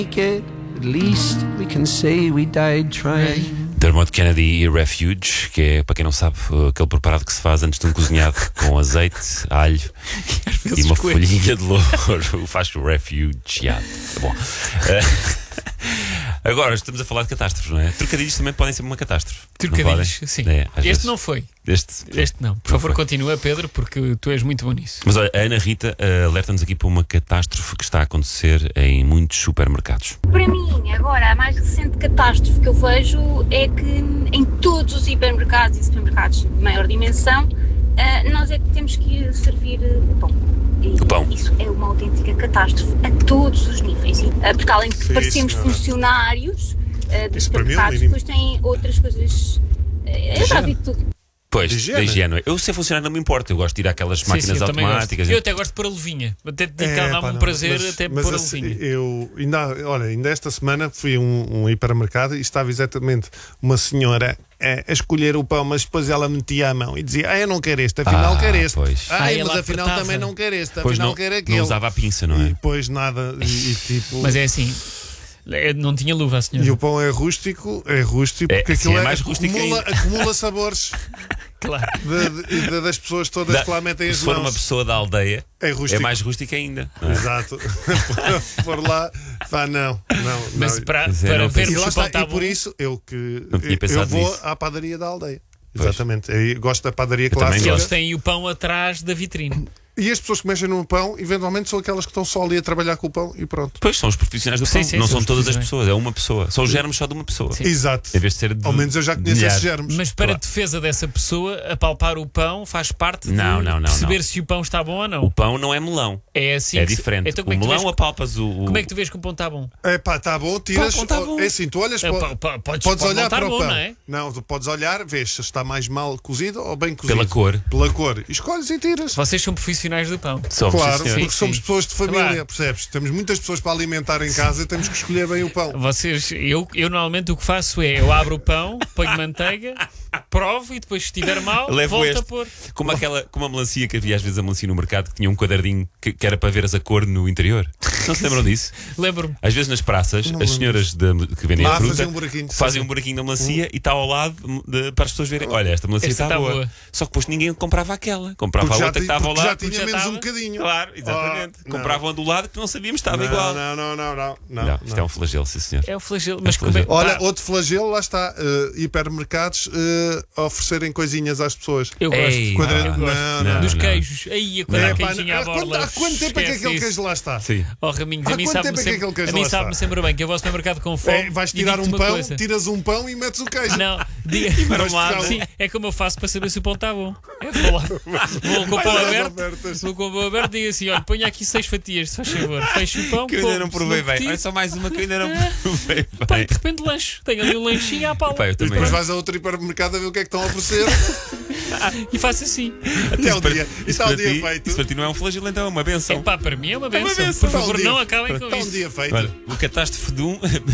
At least we can say we died trying. Dermot Kennedy e Refuge, que é, para quem não sabe, aquele preparado que se faz antes de um cozinhado com azeite, alho e uma folhinha de louro. Faz o refugiado. Bom. Agora estamos a falar de catástrofes, não é? Trocadilhos também podem ser uma catástrofe. Trocadilhos, sim. Este vezes. não foi. Este não. Por favor, continua, Pedro, porque tu és muito bom nisso. Mas olha, a Ana Rita alerta-nos aqui para uma catástrofe que está a acontecer em muitos supermercados. Para mim, agora, a mais recente catástrofe que eu vejo é que em todos os hipermercados e supermercados de maior dimensão, nós é que temos que servir o pão. O pão. Isso é uma autêntica catástrofe a todos os níveis. Porque além de que parecemos funcionários dos supermercados, depois têm outras coisas. Eu já vi tudo. Pois, da higiene. Eu sei funcionar, não me importa. Eu gosto de ir àquelas máquinas automáticas. Eu até gosto de pôr a luvinha. Até dá-me um prazer até pôr a luvinha. Eu ainda esta semana fui a um hipermercado e estava exatamente uma senhora a escolher o pão, mas depois ela metia a mão e dizia: eu não quero este, afinal quero este. Pois. Mas afinal também não quero este, afinal quero aquele. Não usava a pinça, não é? E depois nada. Tipo... Mas é assim. Não tinha luva a senhora. E o pão é rústico porque aquilo é mais rústico acumula sabores. Claro. Das pessoas todas que lá metem as mãos. Se for uma pessoa da aldeia, é mais rústico ainda. Exato. Por lá, não. Mas para vermos o pão está bom. E por isso eu vou nisso. à padaria da aldeia. Pois. Exatamente. Eu gosto da padaria clássica. Eles têm o pão atrás da vitrine. E as pessoas que mexem no pão, eventualmente, são aquelas que estão só ali a trabalhar com o pão e pronto. Pois, são os profissionais do pão. Não são todas as pessoas, é uma pessoa. São os germes só de uma pessoa. Sim. Exato. Em vez de ser ao menos eu já conheço esses germes. Mas para a defesa dessa pessoa, apalpar o pão faz parte de perceber se o pão está bom ou não. O pão não é melão. É assim. É diferente. Então, o melão apalpas o. Como é que tu vês que o pão está bom? Está bom, tiras. Tá bom. É assim, tu olhas podes olhar para o bom, pão. Não é? Não, tu podes olhar, vês se está mais mal cozido ou bem cozido. Pela cor. E escolhes e tiras. Vocês são profissionais do pão. Claro, porque somos pessoas de família, percebes? Temos muitas pessoas para alimentar em casa e temos que escolher bem o pão. Eu normalmente o que faço é, eu abro o pão, ponho manteiga, provo e depois se estiver mal, volto a pôr. Como a melancia que havia às vezes a melancia no mercado que tinha um quadradinho que era para veres a cor no interior. Não se lembram disso? Lembro-me. Às vezes nas praças, as senhoras que vendem a fruta fazem um buraquinho da melancia e está ao lado para as pessoas verem: olha, esta melancia está boa. Só que depois ninguém comprava aquela. Comprava a outra que estava ao lado. Já tinha menos um bocadinho. Claro, exatamente. Compravam do lado que não sabíamos que estava igual. Não. Isto é um flagelo, sim senhor. É um flagelo. Mas olha, outro flagelo, lá está, hipermercados oferecerem coisinhas às pessoas. Eu gosto. Não. Dos queijos. Aí, quando há queijinho à borla. Há quanto tempo é que aquele queijo lá está? Sim. Raminhos, a mim sabe-me sempre bem que eu vou ao supermercado com fome. Vais tirar um pão, tiras um pão e metes o queijo. Não, sim, é como eu faço para saber se o pão está bom. Vou com o pão aberto e digo assim: olha, ponha aqui 6 fatias, se faz favor. Fecho o pão. Que eu ainda não provei bem. Olha, só mais uma que eu ainda não provei bem. Pai, de repente lanche. Tenho ali um lanchinho à pala. E depois vais a outro hipermercado a ver o que é que estão a oferecer. E faço assim. Até o dia. Está o dia feito. Isso para ti não é um flagelo, então é uma benção. Para mim é uma benção. Por favor, não acabem com isso. Está um dia feito. Olha, o catástrofe de